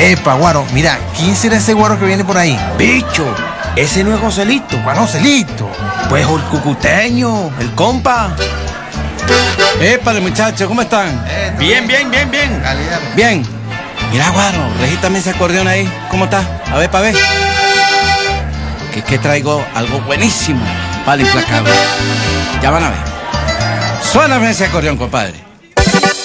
Epa, Guaro, mira, ¿quién será ese Guaro que viene por ahí? Bicho, ese no es Joselito. ¿Cuál Joselito? Pues el cucuteño, el compa. Épale, muchachos, ¿cómo están? Bien. Calidad. Bien. Mira, Guaro, regístrame ese acordeón ahí. ¿Cómo está? A ver, pa' ver. Que es que traigo algo buenísimo para el implacable. Ya van a ver. Suéname ese acordeón, compadre.